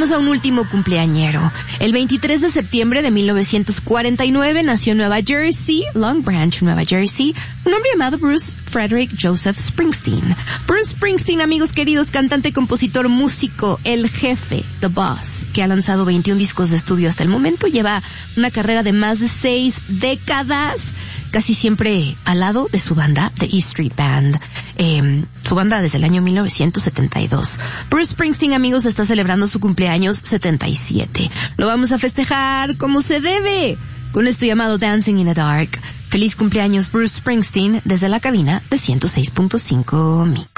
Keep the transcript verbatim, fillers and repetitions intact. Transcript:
Tenemos a un último cumpleañero. El veintitrés de septiembre de mil novecientos cuarenta y nueve nació en Nueva Jersey, Long Branch, Nueva Jersey, un hombre llamado Bruce Frederick Joseph Springsteen. Bruce Springsteen, amigos queridos, cantante, compositor, músico, el jefe, The Boss, que ha lanzado veintiún discos de estudio hasta el momento, lleva una carrera de más de seis décadas, casi siempre al lado de su banda, The E Street Band, eh, su banda desde el año mil novecientos setenta y dos. Bruce Springsteen, amigos, está celebrando su cumpleaños setenta y siete. Lo vamos a festejar como se debe, con esto llamado Dancing in the Dark. Feliz cumpleaños, Bruce Springsteen, desde la cabina de ciento seis punto cinco Mix.